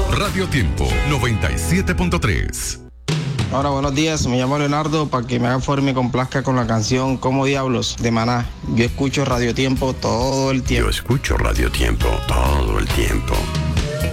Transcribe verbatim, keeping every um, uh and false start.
Radio Tiempo noventa y siete punto tres. Hola, buenos días, me llamo Leonardo, para que me haga favor y me complazca con la canción Como Diablos de Maná. Yo escucho Radio Tiempo todo el tiempo. Yo escucho Radio Tiempo todo el tiempo.